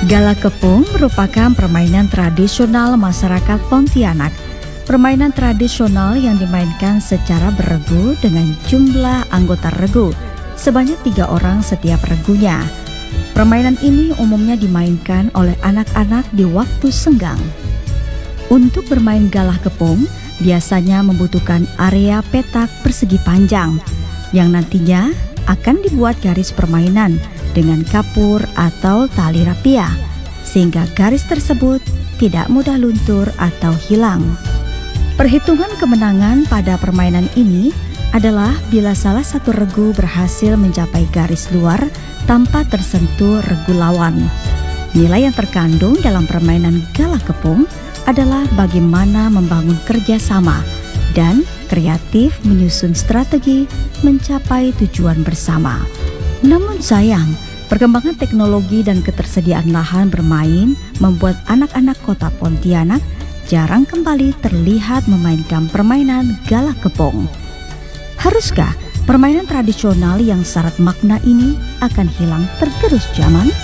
Gala Kepung merupakan permainan tradisional masyarakat Pontianak. Permainan tradisional yang dimainkan secara beregu dengan jumlah anggota regu, sebanyak 3 orang setiap regunya. Permainan ini umumnya dimainkan oleh anak-anak di waktu senggang. Untuk bermain Gala Kepung, biasanya membutuhkan area petak persegi panjang, yang nantinya akan dibuat garis permainan dengan kapur atau tali rapia, sehingga garis tersebut tidak mudah luntur atau hilang. Perhitungan kemenangan pada permainan ini adalah bila salah satu regu berhasil mencapai garis luar tanpa tersentuh regu lawan. Nilai yang terkandung dalam permainan Gala Kepung adalah bagaimana membangun kerjasama dan kreatif menyusun strategi mencapai tujuan bersama. Namun sayang, perkembangan teknologi dan ketersediaan lahan bermain membuat anak-anak kota Pontianak jarang kembali terlihat memainkan permainan Gala Kepung. Haruskah permainan tradisional yang syarat makna ini akan hilang tergerus zaman?